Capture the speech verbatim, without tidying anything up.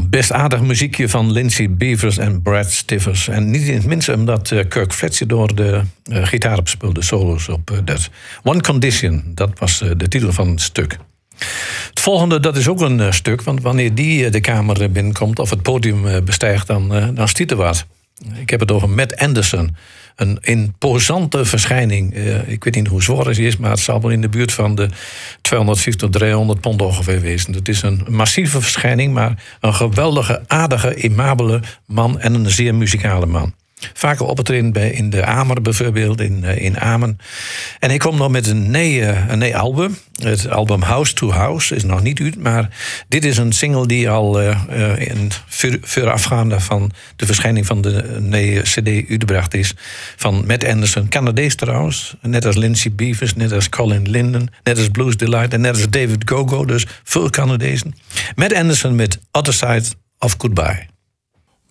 Nou, best aardig muziekje van Lindsay Beavers en Brad Stivers. En niet in het minste omdat uh, Kirk Fletcher de uh, gitaar op speelde, solos op uh, dat. One Condition, dat was uh, de titel van het stuk. Het volgende, dat is ook een uh, stuk, want wanneer die uh, de kamer binnenkomt of het podium uh, bestijgt, dan, uh, dan stiet er wat. Ik heb het over Matt Anderson. Een imposante verschijning. Uh, ik weet niet hoe zwaar hij is, maar het zal wel in de buurt van de tweehonderdvijftig tot driehonderd pond ongeveer wezen. Het is een massieve verschijning, maar een geweldige, aardige, aimabele man en een zeer muzikale man. Vaker opgetreden bij in de Amer bijvoorbeeld, in, uh, in Amen. En hij komt nog met een nee-album. Uh, het album House to House is nog niet uit, maar dit is een single die al uh, uh, in voorafgaande van de verschijning van de nee-cd uitgebracht is. Van Matt Anderson, Canadees trouwens. Net als Lindsay Beavers, net als Colin Linden, net als Blues Delight en net als David Gogo, dus veel Canadezen. Matt Anderson met Other Side of Goodbye.